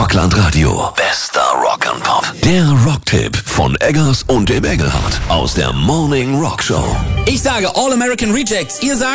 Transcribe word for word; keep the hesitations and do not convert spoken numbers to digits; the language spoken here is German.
Rockland Radio. Bester Rock and Pop. Der Rocktipp von Eggers und dem Engelhardt aus der Morning Rock Show. Ich sage All American Rejects. Ihr sagt